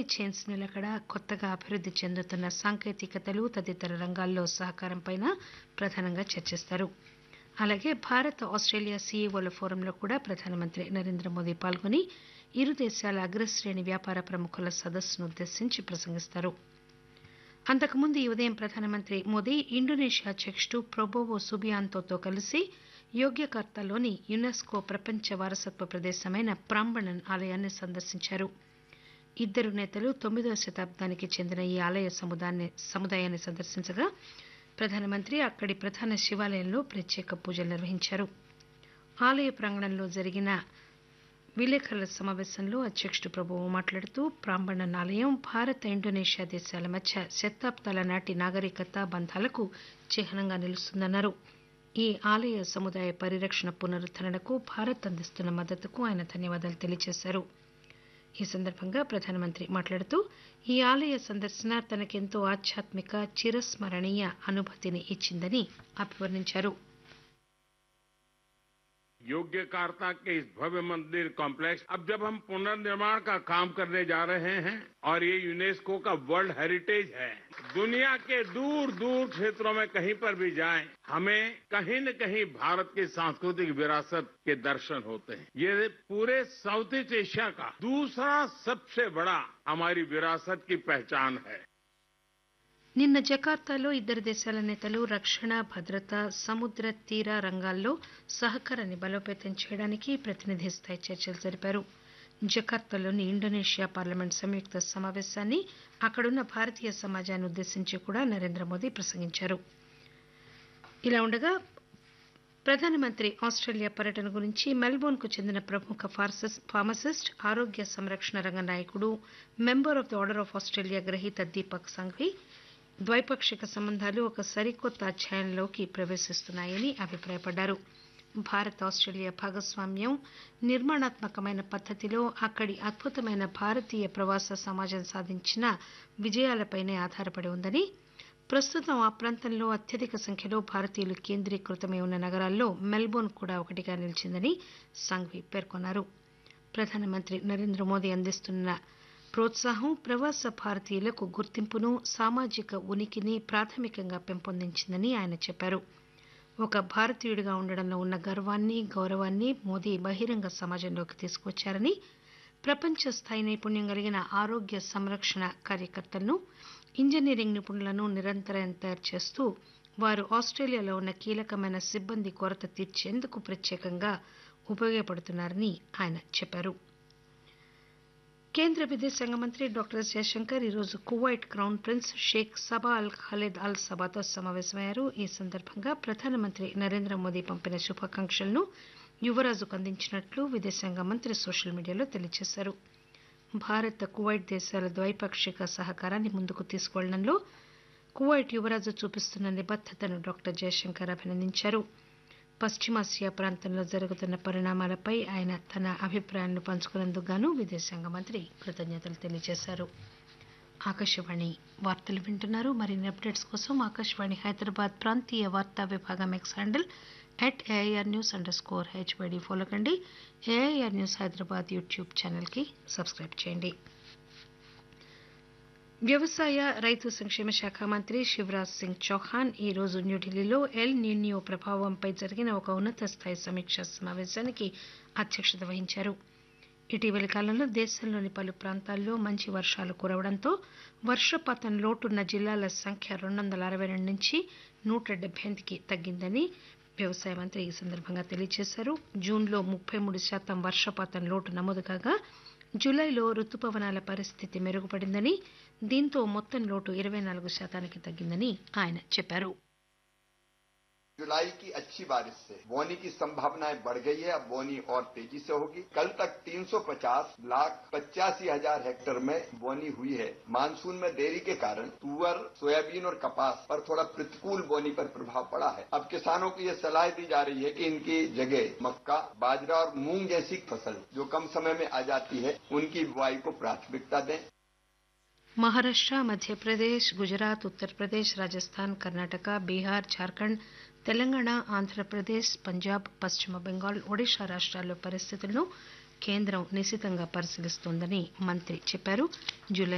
Chains నిలకడ, కొత్తగా అభివృద్ది చెందుతున్న సాంకేతికతలు తదితర రంగాల్లో సహకారంపై ప్రధానంగా చర్చిస్తారు. అలాగే భారత్ ఆస్టేలియా సీఈఓల ఫోరంలో కూడా ప్రధానమంత్రి నరేంద్ర మోదీ పాల్గొని ఇరు దేశాల అగ్రశ్రేణి వ్యాపార ప్రముఖుల సదస్సును ఉద్దేశించి ప్రసంగిస్తారు. అంతకుముందు ఈ ఉదయం ప్రధానమంత్రి మోదీ ఇండోనేషియా అధ్యకుడు ప్రబోవో సుబియాంతోతో కలిసి యోగ్యకర్తాలోని యునెస్కో ప్రపంచ వారసత్వ ప్రదేశమైన ప్రాంబణన్ ఆలయాన్ని సందర్శించారు. ఇద్దరు నేతలు 9వ శతాబ్దానికి చెందిన ఈ ఆలయ సముదాయాన్ని సందర్శించగా ప్రధానమంత్రి అక్కడి ప్రధాన శివాలయంలో ప్రత్యేక పూజలు నిర్వహించారు. ఆలయ ప్రాంగణంలో జరిగిన విలేకరుల సమావేశంలో అధ్యకుడు ప్రభువు మాట్లాడుతూ ప్రాంబణన్ ఆలయం భారత్ ఇండోనేషియా దేశాల మధ్య శతాబ్దాల నాటి నాగరికత బంధాలకు చిహ్నంగా నిలుస్తుందన్నారు. ఈ ఆలయ సముదాయ పరిరక్షణ పునరుద్దరణకు భారత్ అందిస్తున్న మద్దతుకు ఆయన ధన్యవాదాలు తెలియజేశారు. ఈ సందర్భంగా ప్రధానమంత్రి మాట్లాడుతూ ఈ ఆలయ సందర్శన తనకెంతో ఆధ్యాత్మిక చిరస్మరణీయ అనుభూతిని ఇచ్చిందని అభివర్ణించారు. योग्यकार्ता के इस भव्य मंदिर कॉम्प्लेक्स अब जब हम पुनर्निर्माण का काम करने जा रहे हैं और ये यूनेस्को का वर्ल्ड हेरिटेज है, दुनिया के दूर दूर क्षेत्रों में कहीं पर भी जाएं, हमें कहीं न कहीं भारत की सांस्कृतिक विरासत के दर्शन होते हैं. ये पूरे साउथ ईस्ट एशिया का दूसरा सबसे बड़ा हमारी विरासत की पहचान है. నిన్న జకార్తాలో ఇద్దరు దేశాల నేతలు రక్షణ, భద్రత, సముద్ర తీర రంగాల్లో సహకారాన్ని బలోపేతం చేయడానికి ప్రతినిధి స్థాయి చర్చలు జరిపారు. జకార్తాలోని ఇండోనేషియా పార్లమెంట్ సంయుక్త సమావేశాన్ని, అక్కడున్న భారతీయ సమాజాన్ని ఉద్దేశించి కూడా నరేంద్ర మోదీ ప్రసంగించారు. ఇలా ఉండగా ప్రధానమంత్రి ఆస్టేలియా పర్యటన గురించి మెల్బోర్న్కు చెందిన ప్రముఖ ఫార్మసిస్ట్, ఆరోగ్య సంరక్షణ రంగ నాయకుడు, member of the order of Australia గ్రహీత దీపక్ సంఘవి ద్వైపాక్షిక సంబంధాలు ఒక సరికొత్త అధ్యాయంలోకి ప్రవేశిస్తున్నాయని అభిప్రాయపడ్డారు. భారత్ ఆస్టేలియా భాగస్వామ్యం నిర్మాణాత్మకమైన పద్దతిలో అక్కడి అద్భుతమైన భారతీయ ప్రవాస సమాజం సాధించిన విజయాలపైనే ఆధారపడి ఉందని, ప్రస్తుతం ఆ ప్రాంతంలో అత్యధిక సంఖ్యలో భారతీయులు కేంద్రీకృతమై ఉన్న నగరాల్లో మెల్బోర్న్ కూడా ఒకటిగా నిలిచిందని సంఘవి పేర్కొన్నారు. ప్రధానమంత్రి నరేంద్ర మోదీ అందిస్తున్న ప్రోత్సాహం ప్రవాస భారతీయులకు గుర్తింపును, సామాజిక ఉనికిని ప్రాథమికంగా పెంపొందించిందని ఆయన చెప్పారు. ఒక భారతీయుడిగా ఉండడంలో ఉన్న గర్వాన్ని, గౌరవాన్ని మోదీ బహిరంగ సమాజంలోకి తీసుకువచ్చారని, ప్రపంచ స్థాయి నైపుణ్యం కలిగిన ఆరోగ్య సంరక్షణ కార్యకర్తలను, ఇంజనీరింగ్ నిపుణులను నిరంతరం తయారు చేస్తూ వారు ఆస్టేలియాలో ఉన్న కీలకమైన సిబ్బంది కొరత తీర్చేందుకు ప్రత్యేకంగా ఉపయోగపడుతున్నారని ఆయన చెప్పారు. కేంద్ర విదేశాంగ మంత్రి డాక్టర్ ఎస్ జయశంకర్ ఈరోజు Kuwait crown prince Sheikh Saba అల్ ఖలీద్ అల్ సబాతో సమావేశమయ్యారు. ఈ సందర్భంగా ప్రధానమంత్రి నరేంద్ర మోదీ పంపిన శుభాకాంక్షలను యువరాజుకు అందించినట్లు విదేశాంగ మంత్రి సోషల్ మీడియాలో తెలియజేశారు. భారత్, కువైట్ దేశాల ద్వైపాక్షిక సహకారాన్ని ముందుకు తీసుకువెళ్లడంలో కువైట్ యువరాజు చూపిస్తున్న నిబద్దతను డాక్టర్ జయశంకర్ అభినందించారు. పశ్చిమాసియా ప్రాంతంలో జరుగుతున్న పరిణామాలపై ఆయన తన అభిప్రాయాలను పంచుకున్నందుకు గాను విదేశాంగ మంత్రి కృతజ్ఞతలు తెలియజేశారు. ఆకాశవాణి వార్తలు వింటున్నారు. మరిన్ని అప్డేట్స్ కోసం ఆకాశవాణి హైదరాబాద్ ప్రాంతీయ వార్తా విభాగం ఎక్స్ హ్యాండిల్ @AIRnews_HYD ఫాలో కండి. AIR న్యూస్ హైదరాబాద్ యూట్యూబ్ ఛానల్కి సబ్స్క్రైబ్ చేయండి. వ్యవసాయ, రైతు సంక్షేమ శాఖ మంత్రి శివరాజ్ సింగ్ చౌహాన్ ఈరోజు న్యూఢిల్లీలో ఎల్ నిన్యో ప్రభావంపై జరిగిన ఒక ఉన్నత స్థాయి సమీక్షా సమావేశానికి అధ్యక్షత వహించారు. ఇటీవలి కాలంలో దేశంలోని పలు ప్రాంతాల్లో మంచి వర్షాలు కురవడంతో వర్షపాతం లోటున్న జిల్లాల సంఖ్య 262 నుంచి 178కి తగ్గిందని వ్యవసాయ మంత్రి ఈ సందర్భంగా తెలియజేశారు. జూన్లో 33% వర్షపాతం లోటు నమోదు కాగా జులైలో రుతుపవనాల పరిస్థితి మెరుగుపడిందని, దీంతో మొత్తం లోటు 24%కి తగ్గిందని ఆయన చెప్పారు. जुलाई की अच्छी बारिश से बोनी की संभावनाएं बढ़ गई है. अब बोनी और तेजी से होगी. कल तक 350,85,000 हेक्टेयर में बोनी हुई है. मानसून में देरी के कारण तुअर, सोयाबीन और कपास पर थोड़ा प्रतिकूल बोनी पर प्रभाव पड़ा है. अब किसानों को ये सलाह दी जा रही है कि इनकी जगह मक्का, बाजरा और मूंग जैसी फसल जो कम समय में आ जाती है उनकी बुआई को प्राथमिकता दें. మహారాష్ట్ర, మధ్యప్రదేశ్, గుజరాత్, ఉత్తరప్రదేశ్, రాజస్థాన్, కర్ణాటక, బీహార్, జార్ఖండ్, తెలంగాణ, ఆంధ్రప్రదేశ్, పంజాబ్, పశ్చిమ బెంగాల్, ఒడిశా రాష్ట్రాల్లో పరిస్థితులను కేంద్రం నిశితంగా పరిశీలిస్తోందని మంత్రి చెప్పారు. జూలై